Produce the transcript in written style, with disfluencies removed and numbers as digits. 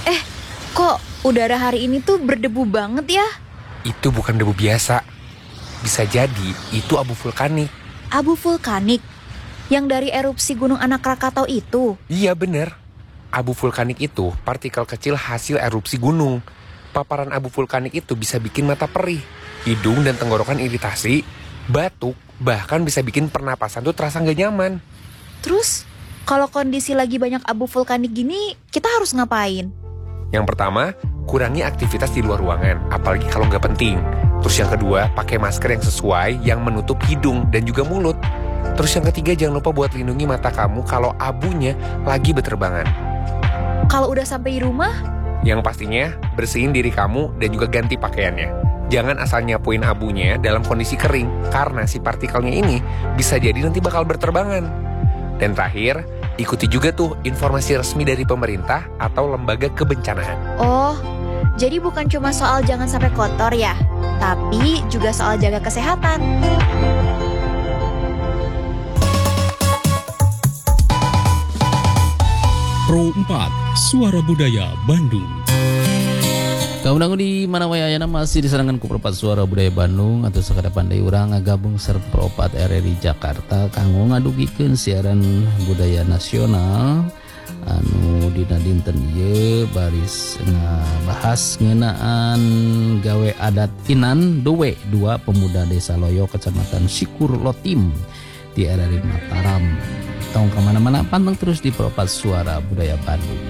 Eh, kok udara hari ini tuh berdebu banget ya? Itu bukan debu biasa. Bisa jadi itu abu vulkanik. Abu vulkanik? Yang dari erupsi Gunung Anak Krakatau itu? Iya bener. Abu vulkanik itu partikel kecil hasil erupsi gunung. Paparan abu vulkanik itu bisa bikin mata perih, hidung dan tenggorokan iritasi, batuk, bahkan bisa bikin pernapasan tuh terasa gak nyaman. Terus, kalau kondisi lagi banyak abu vulkanik gini, kita harus ngapain? Yang pertama, kurangi aktivitas di luar ruangan, apalagi kalau nggak penting. Terus yang kedua, pakai masker yang sesuai yang menutup hidung dan juga mulut. Terus yang ketiga, jangan lupa buat lindungi mata kamu kalau abunya lagi berterbangan. Kalau udah sampai di rumah, Yang pastinya, bersihin diri kamu dan juga ganti pakaiannya. Jangan asal nyapuin abunya dalam kondisi kering, karena si partikelnya ini bisa jadi nanti bakal berterbangan. Dan terakhir, ikuti juga tuh informasi resmi dari pemerintah atau lembaga kebencanaan. oh, jadi bukan cuma soal jangan sampai kotor ya, tapi juga soal jaga kesehatan. Pro 4, Suara Budaya Bandung. Kamu di mana wayana masih disarankan ku Perpat Suara Budaya Bandung atau sekadar pandai urang ngagabung ser Propat RRI Jakarta kanggo ngadugikeun siaran budaya nasional anu dina dinten ieu baris ngabahas ngeunaan gawe adat Inan Dowe 2 pemuda Desa Loyo Kecamatan Sikur Lotim di RRI Mataram. Tong kemana-mana panteng terus di Propat Suara Budaya Bandung.